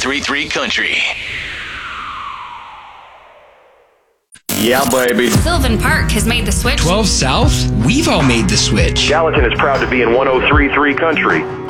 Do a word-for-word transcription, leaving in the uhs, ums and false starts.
three point three Country. Yeah, baby. Sylvan Park has made the switch. twelve South? We've all made the switch. Gallatin is proud to be in one oh three point three Country.